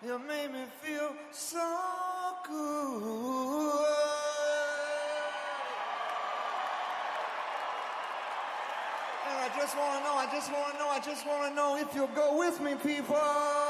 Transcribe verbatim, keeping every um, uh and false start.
You made me feel so good. And I just wanna know, I just wanna know, I just wanna know if you'll go with me, people.